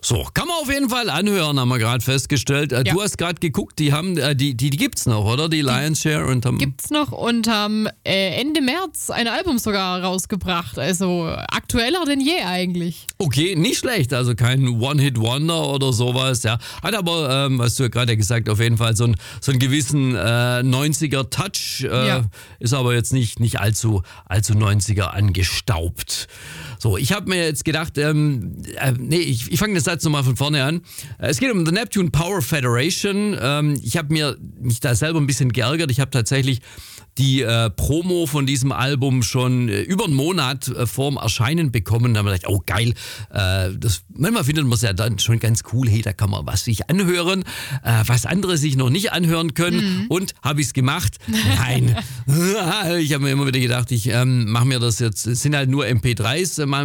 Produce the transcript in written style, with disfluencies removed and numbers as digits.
So, kann man auf jeden Fall anhören, haben wir gerade festgestellt. Du hast gerade geguckt, die haben, die gibt's noch, oder? Die Lions Share und haben. Gibt's noch und haben Ende März ein Album sogar rausgebracht. Also aktueller denn je eigentlich. Okay, nicht schlecht, also kein One-Hit-Wonder oder sowas, ja. Hat aber, was du ja gerade gesagt, auf jeden Fall so einen gewissen 90er-Touch, ist aber jetzt nicht allzu 90er angestaubt. So, ich habe mir jetzt gedacht, ich fange den Satz nochmal von vorne an. Es geht um The Neptune Power Federation. Ich habe mich da selber ein bisschen geärgert. Ich habe tatsächlich die Promo von diesem Album schon über einen Monat vorm Erscheinen bekommen. Da habe ich gedacht, oh geil, manchmal findet man es ja dann schon ganz cool, hey, da kann man was sich anhören, was andere sich noch nicht anhören können. Und habe ich es gemacht? Nein. Ich habe mir immer wieder gedacht, ich mache mir das jetzt, es sind halt nur MP3s,